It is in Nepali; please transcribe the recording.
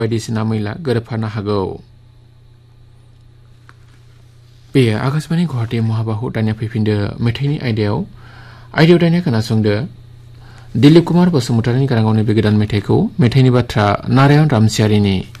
बायदिसिना मैला गोरोबफानो हागौ। बेयो आकाशबाणी गुवाहाटी महाबाहु दानिया फैफिनदो मेथाइनि आयदायाव दानिया खोनासंदो दिलीप कुमार बसुमतारीनि गाराङावनि बे गोदान मेथाइखौ मेथाइनि बाथ्रा नारायण रामसियारिनि।